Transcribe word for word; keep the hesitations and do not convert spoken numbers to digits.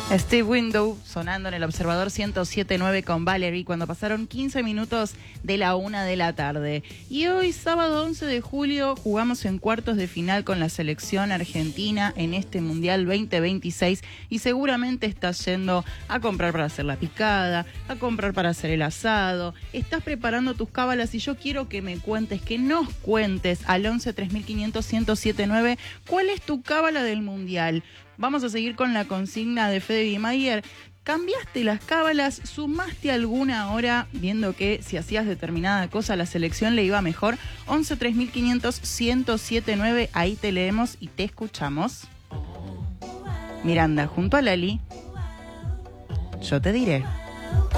Steve Window sonando en el Observador ciento siete punto nueve con Valerie cuando pasaron quince minutos de la una de la tarde. Y hoy, sábado once de julio, jugamos en cuartos de final con la selección argentina en este Mundial veinte veintiséis y seguramente estás yendo a comprar para hacer la picada, a comprar para hacer el asado, estás preparando tus cábalas y yo quiero que me cuentes, que nos cuentes al once tres mil quinientos ciento siete nueve cuál es tu cábala del Mundial. Vamos a seguir con la consigna de Fede Mayer. ¿Cambiaste las cábalas? ¿Sumaste alguna hora viendo que si hacías determinada cosa a la selección le iba mejor? once tres mil quinientos ciento siete nueve, ahí te leemos y te escuchamos. Miranda junto a Lali. Yo te diré.